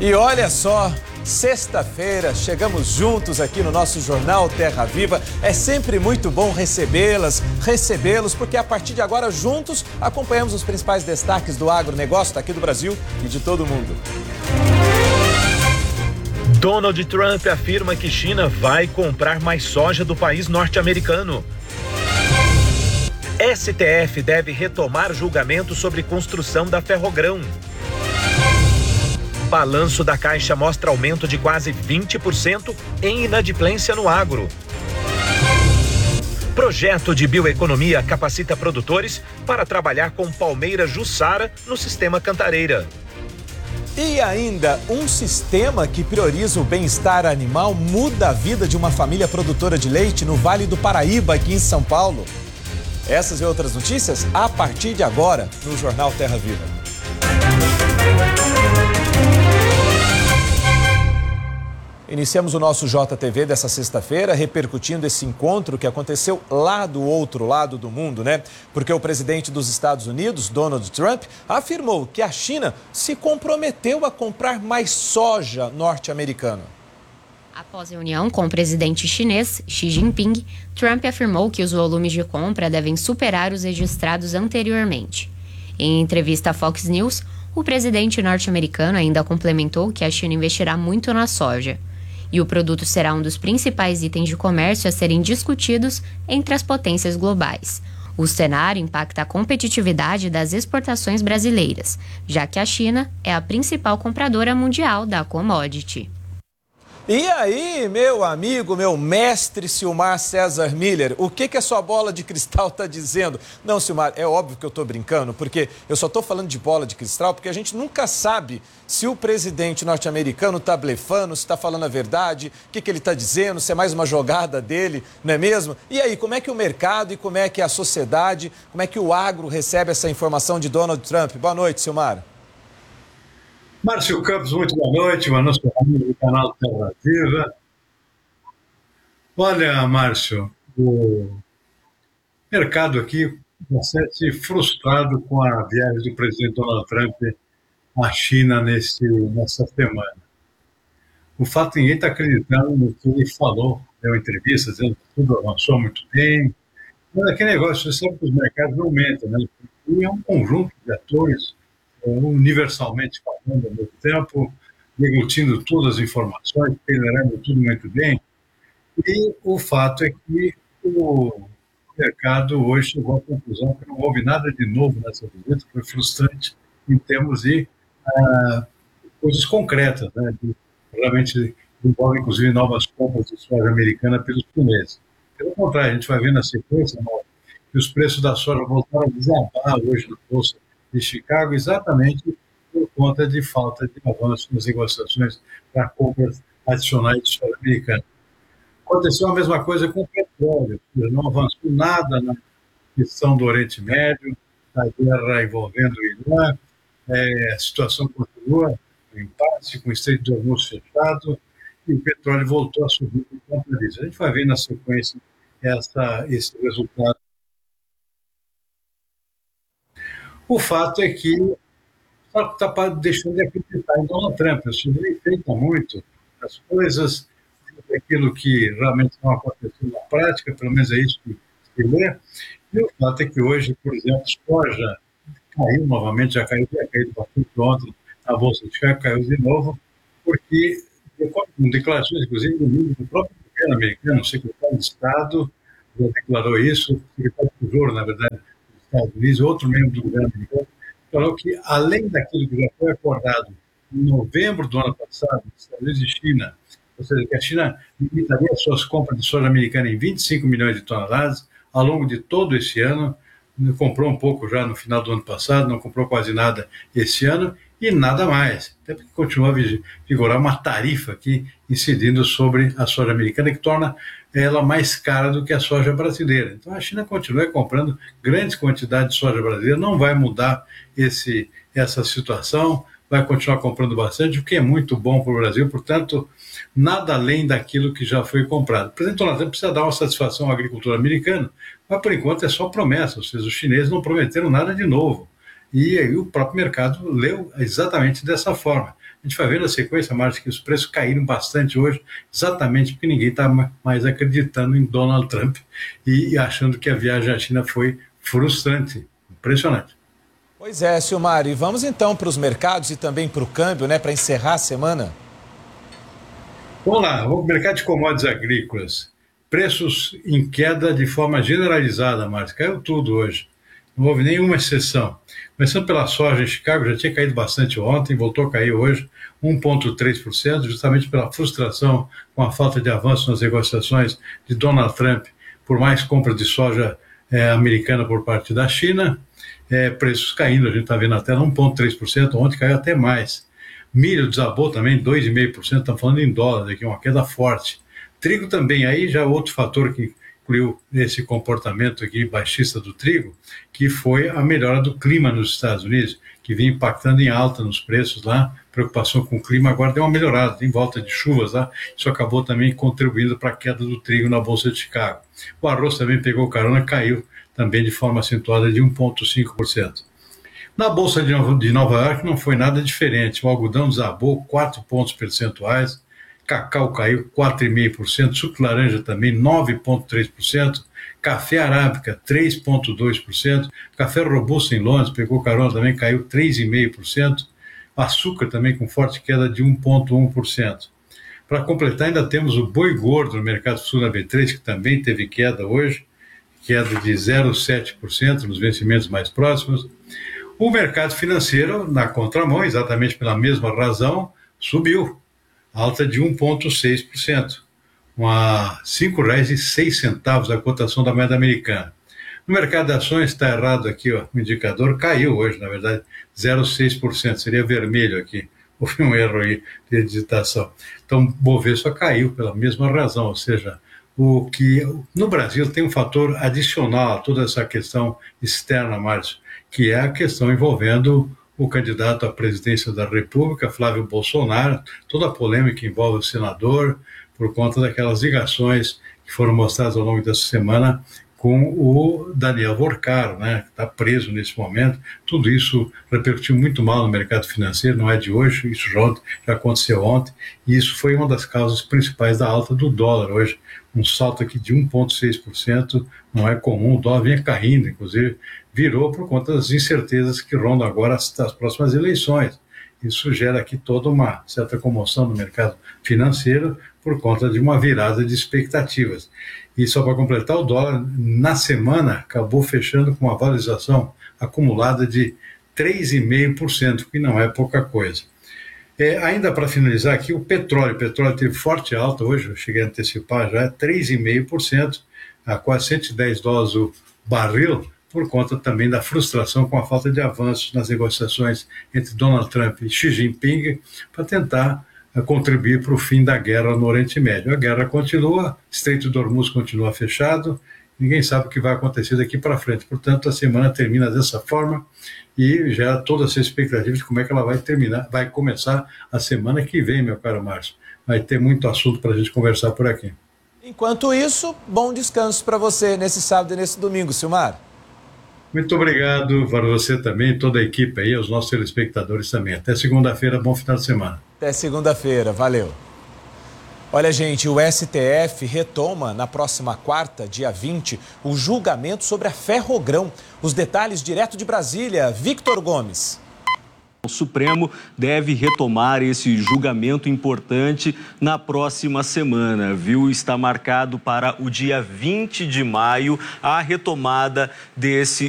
E olha só, sexta-feira, chegamos juntos aqui no nosso Jornal Terra Viva. É sempre muito bom recebê-los, porque a partir de agora, juntos, acompanhamos os principais destaques do agronegócio daqui do Brasil e de todo o mundo. Donald Trump afirma que China vai comprar mais soja do país norte-americano. STF deve retomar julgamento sobre construção da Ferrogrão. Balanço da Caixa mostra aumento de quase 20% em inadimplência no agro. Projeto de bioeconomia capacita produtores para trabalhar com palmeira Jussara no sistema Cantareira. E ainda, um sistema que prioriza o bem-estar animal muda a vida de uma família produtora de leite no Vale do Paraíba, aqui em São Paulo. Essas e outras notícias a partir de agora no Jornal Terra Viva. Iniciamos o nosso JTV dessa sexta-feira repercutindo esse encontro que aconteceu lá do outro lado do mundo, né? Porque o presidente dos Estados Unidos, Donald Trump, afirmou que a China se comprometeu a comprar mais soja norte-americana. Após reunião com o presidente chinês, Xi Jinping, Trump afirmou que os volumes de compra devem superar os registrados anteriormente. Em entrevista à Fox News, o presidente norte-americano ainda complementou que a China investirá muito na soja. E o produto será um dos principais itens de comércio a serem discutidos entre as potências globais. O cenário impacta a competitividade das exportações brasileiras, já que a China é a principal compradora mundial da commodity. E aí, meu amigo, meu mestre Silmar César Miller, o que a sua bola de cristal está dizendo? Não, Silmar, é óbvio que eu estou brincando, porque eu só estou falando de bola de cristal, porque a gente nunca sabe se o presidente norte-americano está blefando, se está falando a verdade, o que ele está dizendo, se é mais uma jogada dele, não é mesmo? E aí, como é que o mercado e como é que a sociedade, como é que o agro recebe essa informação de Donald Trump? Boa noite, Silmar. Márcio Campos, muito boa noite, nosso amigo do canal Terra Viva. Olha, Márcio, o mercado aqui bastante frustrado com a viagem do presidente Donald Trump à China nessa semana. O fato, ninguém está acreditando no que ele falou, deu entrevista dizendo que tudo avançou muito bem. Mas aquele negócio, você sabe que os mercados não aumentam, né? E é um conjunto de atores universalmente falando ao mesmo tempo, deglutindo todas as informações, peneirando tudo muito bem. E o fato é que o mercado hoje chegou à conclusão que não houve nada de novo nessa visita, foi frustrante em termos de coisas concretas, né, que realmente envolvem, inclusive, novas compras de soja americana pelos chineses. Pelo contrário, a gente vai ver na sequência que os preços da soja voltaram a desabar hoje na Bolsa de Chicago, exatamente por conta de falta de avanço nas negociações para compras adicionais de soja americana. Aconteceu a mesma coisa com o petróleo, não avançou nada na questão do Oriente Médio, a guerra envolvendo o Irã, a situação continua em impasse, com o Estreito de Hormuz fechado, e o petróleo voltou a subir por conta disso. A gente vai ver na sequência esse resultado. O fato é que está deixando de acreditar em Donald Trump. Ele enfeita muito as coisas, aquilo que realmente não aconteceu na prática, pelo menos é isso que se lê. E o fato é que hoje, por exemplo, soja caiu novamente, já caiu bastante ontem, a Bolsa de Chicago caiu de novo, porque, com declarações, inclusive, do próprio governo americano, o secretário de Estado já declarou isso, o secretário do Tesouro, na verdade, Estados Unidos, outro membro do governo americano, falou que, além daquilo que já foi acordado em novembro do ano passado, Estados Unidos e China, ou seja, que a China limitaria as suas compras de soja americana em 25 milhões de toneladas ao longo de todo esse ano, comprou um pouco já no final do ano passado, não comprou quase nada esse ano, e nada mais, até porque continua a vigorar uma tarifa aqui incidindo sobre a soja americana, que torna ela mais cara do que a soja brasileira. Então a China continua comprando grandes quantidades de soja brasileira, não vai mudar essa situação, vai continuar comprando bastante, o que é muito bom para o Brasil, portanto, nada além daquilo que já foi comprado. O presidente Donald Trump precisa dar uma satisfação à agricultura americana, mas por enquanto é só promessa, ou seja, os chineses não prometeram nada de novo. E aí o próprio mercado leu exatamente dessa forma. A gente vai ver na sequência, Márcio, que os preços caíram bastante hoje, exatamente porque ninguém está mais acreditando em Donald Trump e achando que a viagem à China foi frustrante. Impressionante. Pois é, Silmar, e vamos então para os mercados e também para o câmbio, né, para encerrar a semana? Vamos lá, o mercado de commodities agrícolas. Preços em queda de forma generalizada, Márcio. Caiu tudo hoje. Não houve nenhuma exceção. Começando pela soja em Chicago, já tinha caído bastante ontem, voltou a cair hoje 1,3%, justamente pela frustração com a falta de avanço nas negociações de Donald Trump por mais compra de soja americana por parte da China. Preços caindo, a gente está vendo até 1,3%, ontem caiu até mais. Milho desabou também 2,5%, estamos falando em dólar aqui, uma queda forte. Trigo também, aí já outro fator que incluiu esse comportamento aqui baixista do trigo, que foi a melhora do clima nos Estados Unidos, que vinha impactando em alta nos preços lá, preocupação com o clima, agora deu uma melhorada, tem volta de chuvas lá, isso acabou também contribuindo para a queda do trigo na Bolsa de Chicago. O arroz também pegou carona, caiu também de forma acentuada de 1,5%. Na Bolsa de Nova York não foi nada diferente, o algodão desabou 4 pontos percentuais, cacau caiu 4,5%, suco de laranja também 9,3%, café arábica 3,2%, café robusto em Londres pegou carona também, caiu 3,5%, açúcar também com forte queda de 1,1%. Para completar, ainda temos o boi gordo no mercado sul na B3, que também teve queda hoje, queda de 0,7% nos vencimentos mais próximos. O mercado financeiro, na contramão, exatamente pela mesma razão, subiu, alta de 1,6%, a R$ 5,06 a cotação da moeda americana. No mercado de ações está errado aqui, ó, o indicador caiu hoje, na verdade, 0,6%, seria vermelho aqui, houve um erro aí de digitação. Então, o Bovespa caiu pela mesma razão, ou seja, o que no Brasil tem um fator adicional a toda essa questão externa, Márcio, que é a questão envolvendo o candidato à presidência da República, Flávio Bolsonaro, toda a polêmica que envolve o senador, por conta daquelas ligações que foram mostradas ao longo dessa semana com o Daniel Vorcaro, né, que está preso nesse momento. Tudo isso repercutiu muito mal no mercado financeiro, não é de hoje, isso já aconteceu ontem, e isso foi uma das causas principais da alta do dólar hoje. Um salto aqui de 1,6%, não é comum, o dólar vinha caindo, inclusive virou por conta das incertezas que rondam agora as próximas eleições. Isso gera aqui toda uma certa comoção no mercado financeiro por conta de uma virada de expectativas. E só para completar, o dólar na semana acabou fechando com uma valorização acumulada de 3,5%, que não é pouca coisa. Ainda para finalizar aqui, o petróleo teve forte alta hoje, eu cheguei a antecipar já, 3,5%, a quase $110 o barril, por conta também da frustração com a falta de avanços nas negociações entre Donald Trump e Xi Jinping para tentar contribuir para o fim da guerra no Oriente Médio. A guerra continua, Estreito de Hormuz continua fechado, ninguém sabe o que vai acontecer daqui para frente. Portanto, a semana termina dessa forma e gera toda essa expectativa de como é que ela vai terminar, vai começar a semana que vem, meu caro Márcio. Vai ter muito assunto para a gente conversar por aqui. Enquanto isso, bom descanso para você nesse sábado e nesse domingo, Silmar. Muito obrigado para você também, toda a equipe aí, aos nossos telespectadores também. Até segunda-feira, bom final de semana. Até segunda-feira, valeu. Olha, gente, o STF retoma na próxima quarta, dia 20, o julgamento sobre a Ferrogrão. Os detalhes direto de Brasília, Victor Gomes. O Supremo deve retomar esse julgamento importante na próxima semana, viu? Está marcado para o dia 20 de maio a retomada desse